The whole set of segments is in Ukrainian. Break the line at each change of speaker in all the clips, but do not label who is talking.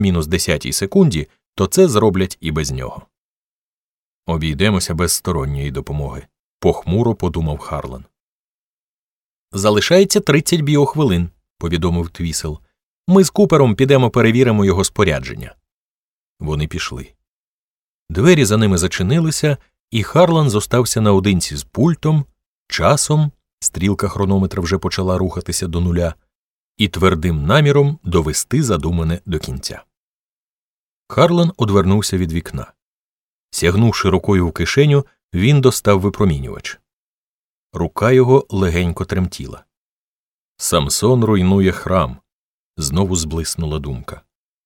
мінус 10 секунді, то це зроблять і без нього. Обійдемося без сторонньої допомоги, похмуро подумав Харлан. Залишається 30 біохвилин, повідомив Твісел. Ми з Купером підемо перевіримо його спорядження. Вони пішли. Двері за ними зачинилися, і Харлан зостався наодинці з пультом, часом, стрілка хронометра вже почала рухатися до нуля, і твердим наміром довести задумане до кінця. Харлан одвернувся від вікна. Сягнувши рукою в кишеню, він достав випромінювач. Рука його легенько тремтіла. «Самсон руйнує храм», – знову зблиснула думка.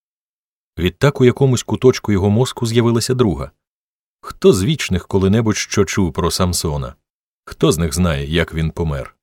Відтак у якомусь куточку його мозку з'явилася друга. Хто з вічних коли-небудь що чув про Самсона? Хто з них знає, як він помер?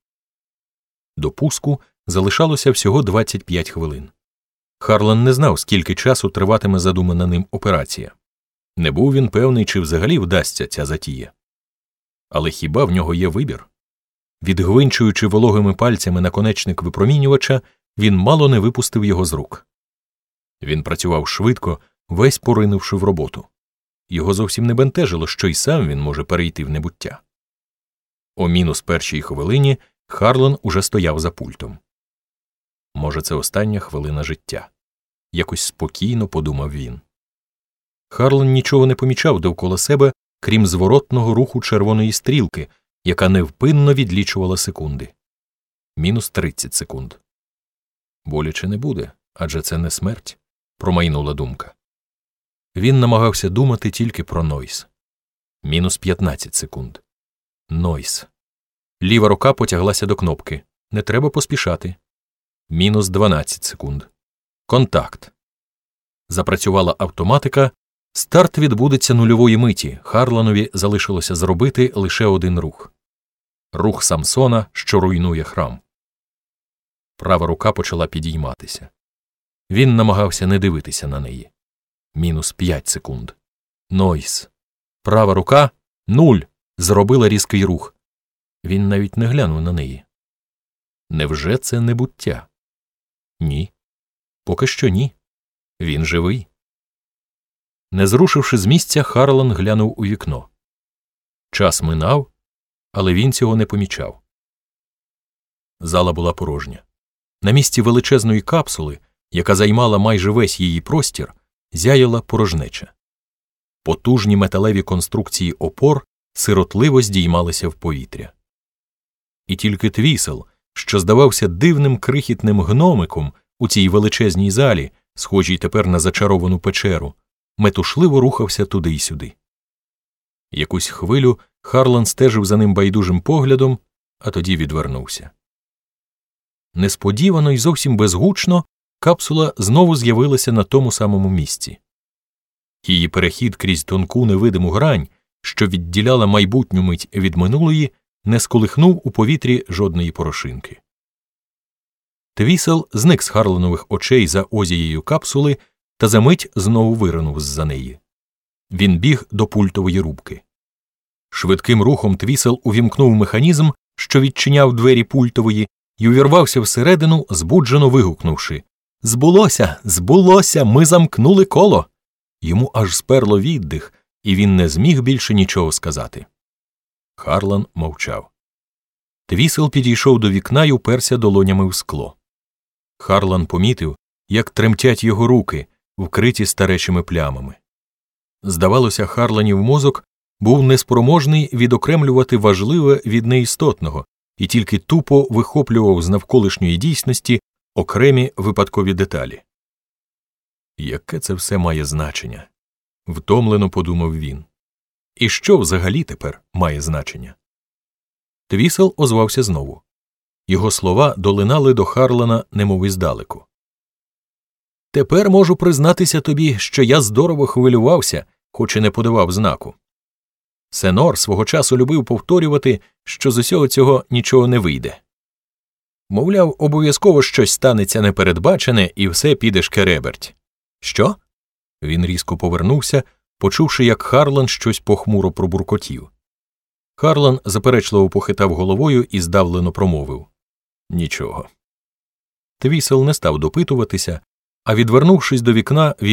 До пуску залишалося всього 25 хвилин. Харлан не знав, скільки часу триватиме задумана ним операція. Не був він певний, чи взагалі вдасться ця затія. Але хіба в нього є вибір? Відгвинчуючи вологими пальцями наконечник випромінювача, він мало не випустив його з рук. Він працював швидко, весь поринувши в роботу. Його зовсім не бентежило, що й сам він може перейти в небуття. О мінус першій хвилині Харлан уже стояв за пультом. Може, це остання хвилина життя. Якось спокійно подумав він. Харлан нічого не помічав довкола себе, крім зворотного руху червоної стрілки, яка невпинно відлічувала секунди. Мінус 30 секунд. Боляче не буде, адже це не смерть, промайнула думка. Він намагався думати тільки про Нойс. Мінус 15 секунд. Нойс. Ліва рука потяглася до кнопки. Не треба поспішати. Мінус 12 секунд. Контакт. Запрацювала автоматика. Старт відбудеться нульової миті. Харланові залишилося зробити лише один рух. Рух Самсона, що руйнує храм. Права рука почала підійматися. Він намагався не дивитися на неї. Мінус 5 секунд. Нойс. Права рука – 0. Зробила різкий рух. Він навіть не глянув на неї. Невже це небуття? Ні. Поки що ні. Він живий. Не зрушивши з місця, Харлан глянув у вікно. Час минав, але він цього не помічав. Зала була порожня. На місці величезної капсули, яка займала майже весь її простір, зяяла порожнеча. Потужні металеві конструкції опор сиротливо здіймалися в повітря. І тільки Твісел, що здавався дивним крихітним гномиком у цій величезній залі, схожій тепер на зачаровану печеру, метушливо рухався туди й сюди. Якусь хвилю Харлан стежив за ним байдужим поглядом, а тоді відвернувся. Несподівано й зовсім безгучно капсула знову з'явилася на тому самому місці. Її перехід крізь тонку невидиму грань, що відділяла майбутню мить від минулої, не сколихнув у повітрі жодної порошинки. Твісел зник з Харланових очей за озією капсули та за мить знову виринув з-за неї. Він біг до пультової рубки. Швидким рухом Твісел увімкнув механізм, що відчиняв двері пультової, і увірвався всередину, збуджено вигукнувши: «Збулося! Збулося! Ми замкнули коло!» Йому аж сперло віддих, і він не зміг більше нічого сказати. Харлан мовчав. Твісел підійшов до вікна й уперся долонями в скло. Харлан помітив, як тремтять його руки, вкриті старечими плямами. Здавалося, Харланів мозок був неспроможний відокремлювати важливе від неістотного і тільки тупо вихоплював з навколишньої дійсності окремі випадкові деталі. Яке це все має значення? Втомлено подумав він. І що взагалі тепер має значення? Твісел озвався знову. Його слова долинали до Харлана немов іздалеку. «Тепер можу признатися тобі, що я здорово хвилювався, хоч і не подавав знаку. Сенор свого часу любив повторювати, що з усього цього нічого не вийде. Мовляв, обов'язково щось станеться непередбачене і все піде шкереберть. Що?» Він різко повернувся, почувши, як Харлан щось похмуро пробуркотів. Харлан заперечливо похитав головою і здавлено промовив: «Нічого». Твісел не став допитуватися, а відвернувшись до вікна,